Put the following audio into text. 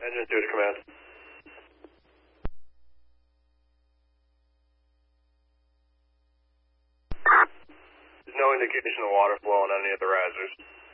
Engine 2 to command. There's no indication of water flow on any of the risers.